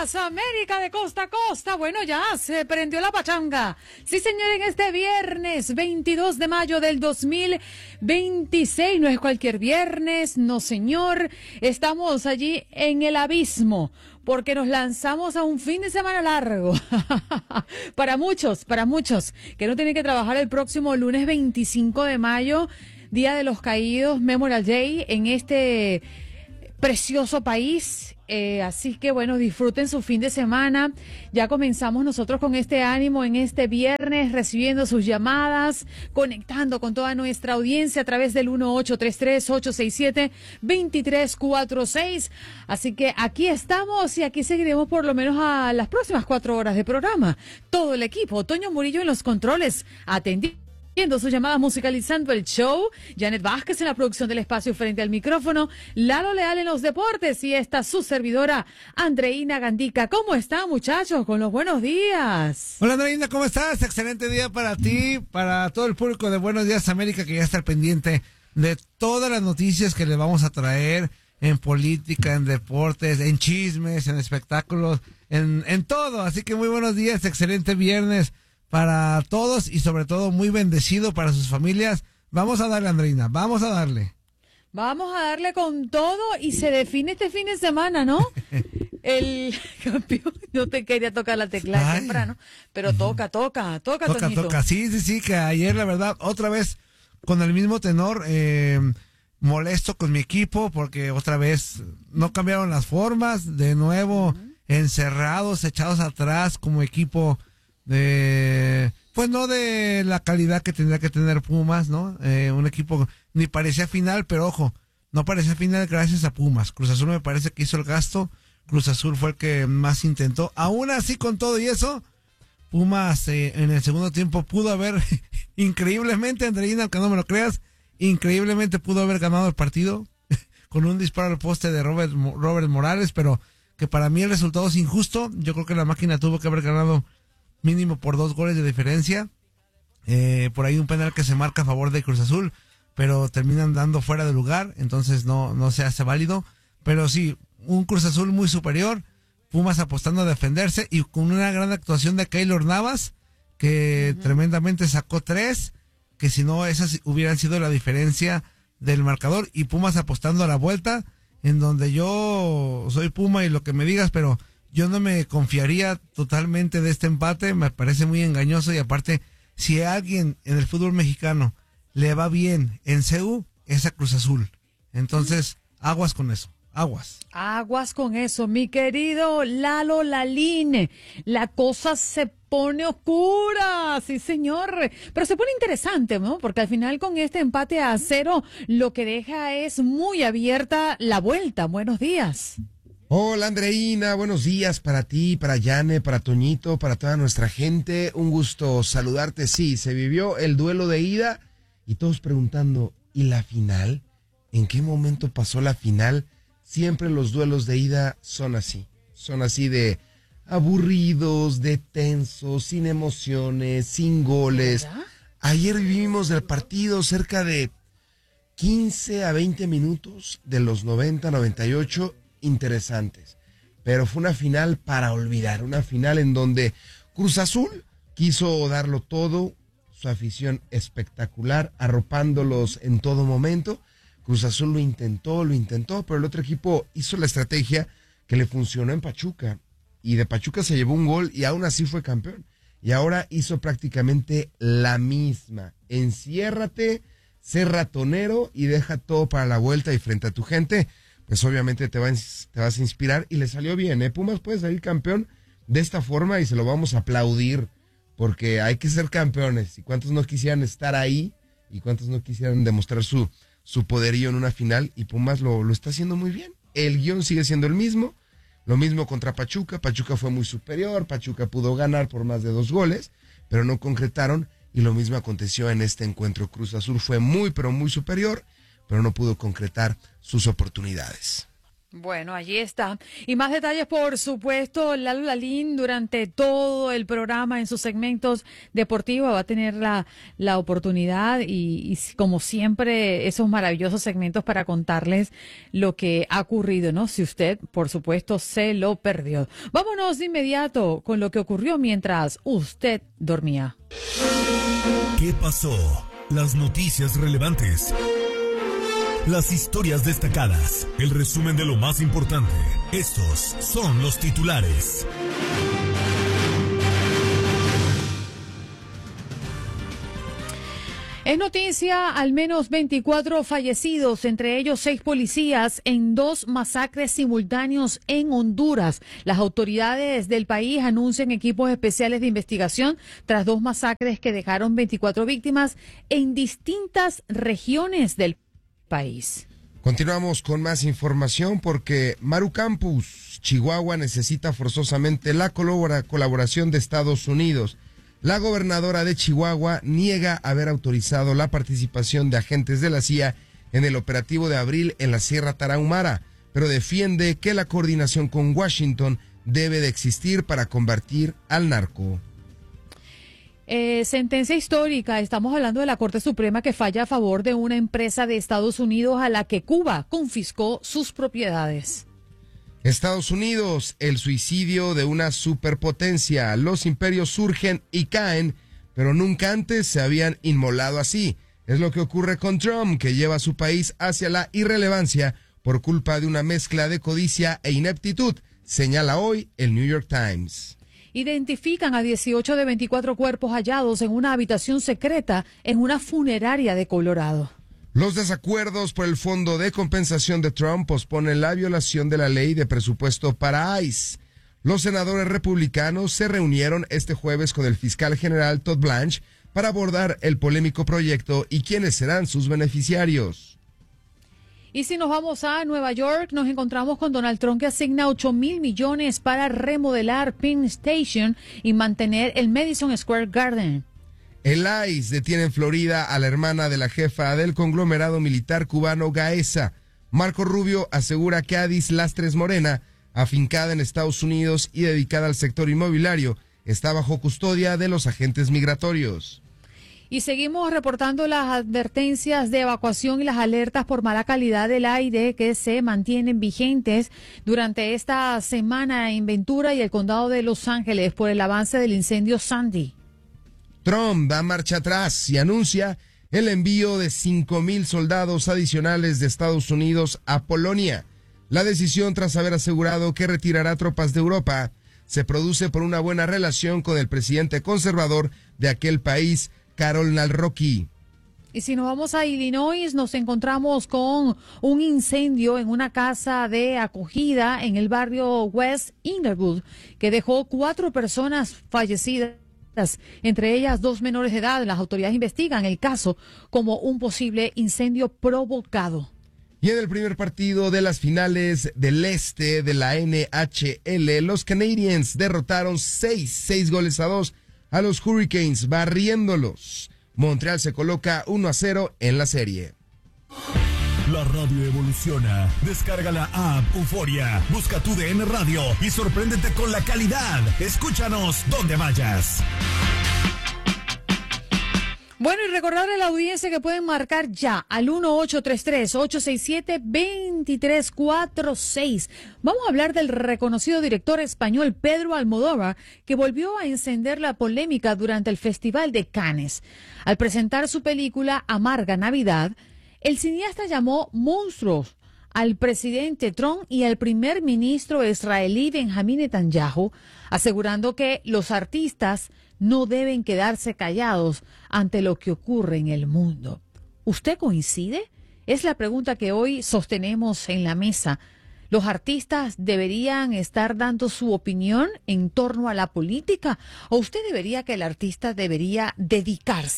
días, América de costa a costa. Bueno, ya se prendió la pachanga. Sí, señor, en este viernes 22 de mayo del 2026. No es cualquier viernes, no, señor. Estamos allí en el abismo porque nos lanzamos a un fin de semana largo. Para muchos que no tienen que trabajar el próximo lunes 25 de mayo, Día de los Caídos, Memorial Day, en este precioso país. Así que bueno, disfruten su fin de semana. Ya comenzamos nosotros con este ánimo en este viernes, recibiendo sus llamadas, conectando con toda nuestra audiencia a través del 1833-867-2346. Así que aquí estamos y aquí seguiremos por lo menos a las próximas 4 horas de programa. Todo el equipo, Toño Murillo en los controles, atendiendo su llamada, musicalizando el show, Janet Vázquez en la producción del espacio frente al micrófono, Lalo Leal en los deportes y esta su servidora, Andreina Gandica. ¿Cómo están, muchachos? Con los buenos días. Hola, Andreina, ¿cómo estás? Excelente día para ti, para todo el público de Buenos Días América, que ya está al pendiente de todas las noticias que les vamos a traer en política, en deportes, en chismes, en espectáculos, en todo. Así que muy buenos días, excelente viernes para todos y sobre todo muy bendecido para sus familias. Vamos a darle, Andreina, vamos a darle. Vamos a darle con todo y se define este fin de semana, ¿no? El campeón, yo te quería tocar la tecla temprano, pero toca, Toñito. Sí, que ayer la verdad, otra vez con el mismo tenor, molesto con mi equipo porque otra vez no cambiaron las formas, de nuevo encerrados, echados atrás como equipo pues no de la calidad que tendría que tener Pumas, ¿no? Un equipo ni parecía final, pero ojo, no parecía final gracias a Pumas. Cruz Azul me parece que hizo el gasto, Cruz Azul fue el que más intentó. Aún así, con todo y eso, Pumas en el segundo tiempo pudo haber, increíblemente, Andreina, aunque no me lo creas, increíblemente pudo haber ganado el partido con un disparo al poste de Robert Morales, pero que para mí el resultado es injusto. Yo creo que la máquina tuvo que haber ganado mínimo por 2 goles de diferencia. Por ahí un penal que se marca a favor de Cruz Azul, pero terminan dando fuera de lugar, entonces no se hace válido. Pero sí, un Cruz Azul muy superior, Pumas apostando a defenderse y con una gran actuación de Keylor Navas, que tremendamente sacó 3, que si no esas hubieran sido la diferencia del marcador, y Pumas apostando a la vuelta, en donde yo soy Puma y lo que me digas, pero yo no me confiaría totalmente de este empate, me parece muy engañoso, y aparte, si a alguien en el fútbol mexicano le va bien en CU, es a Cruz Azul. Entonces, aguas con eso, aguas. Aguas con eso, mi querido Lalo Laline. La cosa se pone oscura, sí señor, pero se pone interesante, ¿no? Porque al final con este empate a 0, lo que deja es muy abierta la vuelta. Buenos días. Hola, Andreina, buenos días para ti, para Yane, para Toñito, para toda nuestra gente. Un gusto saludarte. Sí, se vivió el duelo de ida y todos preguntando, ¿y la final? ¿En qué momento pasó la final? Siempre los duelos de ida son así de aburridos, de tensos, sin emociones, sin goles. ¿Verdad? Ayer vivimos del partido cerca de 15 a 20 minutos de los 90, 98 interesantes, pero fue una final para olvidar, una final en donde Cruz Azul quiso darlo todo, su afición espectacular, arropándolos en todo momento. Cruz Azul lo intentó, pero el otro equipo hizo la estrategia que le funcionó en Pachuca, y de Pachuca se llevó un gol y aún así fue campeón, y ahora hizo prácticamente la misma. Enciérrate, sé ratonero y deja todo para la vuelta, y frente a tu gente pues obviamente te vas a inspirar, y le salió bien, Pumas puede salir campeón de esta forma y se lo vamos a aplaudir, porque hay que ser campeones, y cuántos no quisieran estar ahí, y cuántos no quisieran demostrar su poderío en una final, y Pumas lo está haciendo muy bien. El guión sigue siendo el mismo, lo mismo contra Pachuca fue muy superior, Pachuca pudo ganar por más de 2 goles, pero no concretaron, y lo mismo aconteció en este encuentro. Cruz Azul fue muy, pero muy superior, pero no pudo concretar sus oportunidades. Bueno, allí está. Y más detalles, por supuesto, Lalo Lalín durante todo el programa en sus segmentos deportivos va a tener la oportunidad y como siempre esos maravillosos segmentos para contarles lo que ha ocurrido, ¿no? Si usted, por supuesto, se lo perdió. Vámonos de inmediato con lo que ocurrió mientras usted dormía. ¿Qué pasó? Las noticias relevantes. Las historias destacadas, el resumen de lo más importante. Estos son los titulares. Es noticia, al menos 24 fallecidos, entre ellos 6 policías, en 2 masacres simultáneos en Honduras. Las autoridades del país anuncian equipos especiales de investigación tras 2 masacres que dejaron 24 víctimas en distintas regiones del país. Continuamos con más información porque Maru Campus, Chihuahua, necesita forzosamente la colaboración de Estados Unidos. La gobernadora de Chihuahua niega haber autorizado la participación de agentes de la CIA en el operativo de abril en la Sierra Tarahumara, pero defiende que la coordinación con Washington debe de existir para combatir al narco. Sentencia histórica. Estamos hablando de la Corte Suprema que falla a favor de una empresa de Estados Unidos a la que Cuba confiscó sus propiedades. Estados Unidos, el suicidio de una superpotencia. Los imperios surgen y caen, pero nunca antes se habían inmolado así. Es lo que ocurre con Trump, que lleva a su país hacia la irrelevancia por culpa de una mezcla de codicia e ineptitud, señala hoy el New York Times. Identifican a 18 de 24 cuerpos hallados en una habitación secreta en una funeraria de Colorado. Los desacuerdos por el fondo de compensación de Trump posponen la violación de la ley de presupuesto para ICE. Los senadores republicanos se reunieron este jueves con el fiscal general Todd Blanche para abordar el polémico proyecto y quiénes serán sus beneficiarios. Y si nos vamos a Nueva York, nos encontramos con Donald Trump, que asigna $8,000 millones para remodelar Penn Station y mantener el Madison Square Garden. El ICE detiene en Florida a la hermana de la jefa del conglomerado militar cubano Gaesa. Marco Rubio asegura que Adis Lastres Morena, afincada en Estados Unidos y dedicada al sector inmobiliario, está bajo custodia de los agentes migratorios. Y seguimos reportando las advertencias de evacuación y las alertas por mala calidad del aire que se mantienen vigentes durante esta semana en Ventura y el condado de Los Ángeles por el avance del incendio Sandy. Trump da marcha atrás y anuncia el envío de 5,000 soldados adicionales de Estados Unidos a Polonia. La decisión, tras haber asegurado que retirará tropas de Europa, se produce por una buena relación con el presidente conservador de aquel país, Karol Nawrocki. Y si nos vamos a Illinois, nos encontramos con un incendio en una casa de acogida en el barrio West Inglewood, que dejó 4 personas fallecidas, entre ellas 2 menores de edad. Las autoridades investigan el caso como un posible incendio provocado. Y en el primer partido de las finales del este de la NHL, los Canadiens derrotaron 6 goles a 2 a los Hurricanes, barriéndolos. Montreal se coloca 1-0 en la serie. La radio evoluciona. Descarga la app Euforia, busca tu DN Radio y sorpréndete con la calidad. Escúchanos donde vayas. Bueno, y recordarle a la audiencia que pueden marcar ya al 1833-867-2346. Vamos a hablar del reconocido director español Pedro Almodóvar, que volvió a encender la polémica durante el Festival de Cannes. Al presentar su película Amarga Navidad, el cineasta llamó monstruos al presidente Trump y al primer ministro israelí Benjamín Netanyahu, asegurando que los artistas no deben quedarse callados ante lo que ocurre en el mundo. ¿Usted coincide? Es la pregunta que hoy sostenemos en la mesa. ¿Los artistas deberían estar dando su opinión en torno a la política? ¿O usted debería que el artista debería dedicarse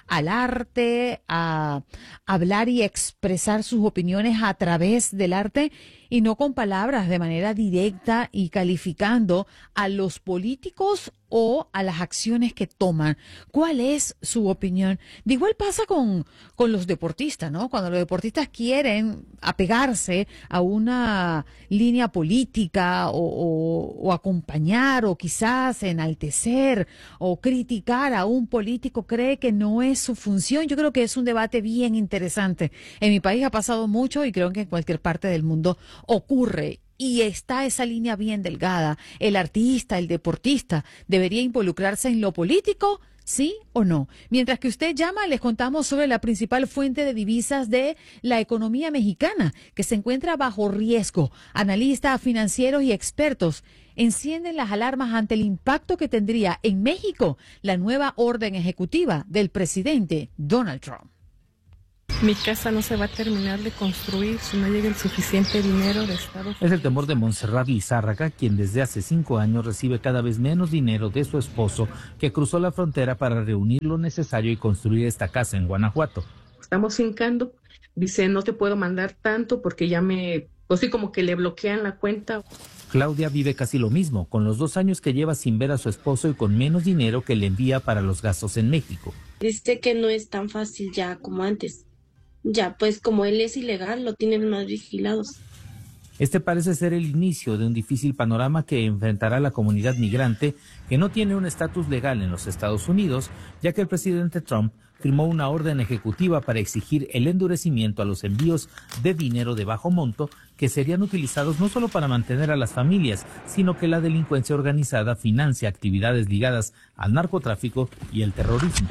al arte, a hablar y expresar sus opiniones a través del arte y no con palabras de manera directa y calificando a los políticos o a las acciones que toman. ¿Cuál es su opinión? De igual pasa con los deportistas, ¿no? Cuando los deportistas quieren apegarse a una línea política o acompañar o quizás enaltecer o criticar a un político, cree que no es su función. Yo creo que es un debate bien interesante. En mi país ha pasado mucho y creo que en cualquier parte del mundo ocurre. Y está esa línea bien delgada. El artista, el deportista, ¿debería involucrarse en lo político? ¿Sí o no? Mientras que usted llama, les contamos sobre la principal fuente de divisas de la economía mexicana, que se encuentra bajo riesgo. Analistas financieros y expertos encienden las alarmas ante el impacto que tendría en México la nueva orden ejecutiva del presidente Donald Trump. Mi casa no se va a terminar de construir si no llega el suficiente dinero de Estados Unidos. Es el temor de Montserrat Lizárraga, quien desde hace 5 años recibe cada vez menos dinero de su esposo, que cruzó la frontera para reunir lo necesario y construir esta casa en Guanajuato. Estamos hincando, dice, no te puedo mandar tanto porque ya pues sí, como que le bloquean la cuenta. Claudia vive casi lo mismo, con los 2 años que lleva sin ver a su esposo y con menos dinero que le envía para los gastos en México. Dice que no es tan fácil ya como antes. Ya, pues como él es ilegal, lo tienen más vigilados. Este parece ser el inicio de un difícil panorama que enfrentará la comunidad migrante que no tiene un estatus legal en los Estados Unidos, ya que el presidente Trump firmó una orden ejecutiva para exigir el endurecimiento a los envíos de dinero de bajo monto que serían utilizados no solo para mantener a las familias, sino que la delincuencia organizada financia actividades ligadas al narcotráfico y el terrorismo.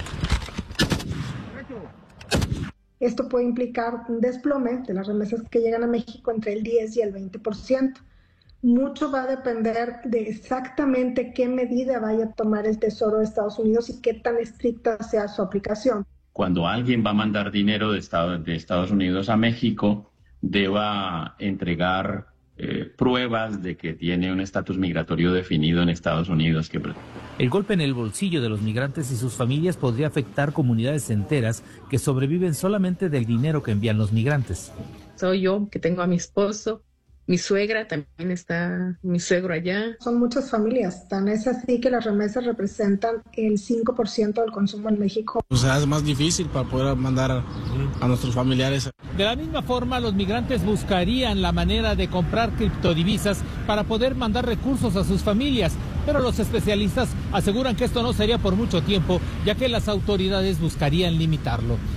Esto puede implicar un desplome de las remesas que llegan a México entre el 10 y el 20%. Mucho va a depender de exactamente qué medida vaya a tomar el Tesoro de Estados Unidos y qué tan estricta sea su aplicación. Cuando alguien va a mandar dinero de Estados Unidos a México, deba entregar pruebas de que tiene un estatus migratorio definido en Estados Unidos. El golpe en el bolsillo de los migrantes y sus familias podría afectar comunidades enteras que sobreviven solamente del dinero que envían los migrantes. Soy yo, que tengo a mi esposo, mi suegra, también está mi suegro allá. Son muchas familias, tan es así que las remesas representan el 5% del consumo en México. O sea, es más difícil para poder mandar a nuestros familiares. De la misma forma, los migrantes buscarían la manera de comprar criptodivisas para poder mandar recursos a sus familias, pero los especialistas aseguran que esto no sería por mucho tiempo, ya que las autoridades buscarían limitarlo.